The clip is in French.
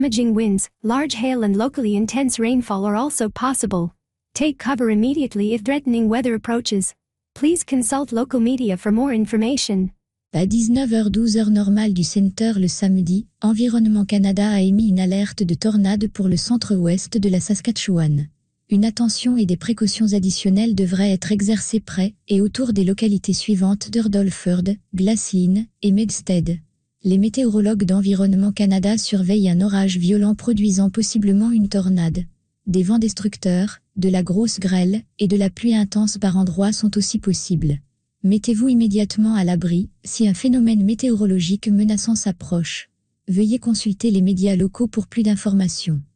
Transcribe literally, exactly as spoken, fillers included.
Damaging winds, large hail and locally intense rainfall are also possible. Take cover immediately if threatening weather approaches. Please consult local media for more information. À dix-neuf heures douze heure normale du Centre le samedi, Environnement Canada a émis une alerte de tornade pour le centre-ouest de la Saskatchewan. Une attention et des précautions additionnelles devraient être exercées près et autour des localités suivantes d'Hurdleford, Glassine et Medstead. Les météorologues d'Environnement Canada surveillent un orage violent produisant possiblement une tornade. Des vents destructeurs, de la grosse grêle et de la pluie intense par endroits sont aussi possibles. Mettez-vous immédiatement à l'abri si un phénomène météorologique menaçant s'approche. Veuillez consulter les médias locaux pour plus d'informations.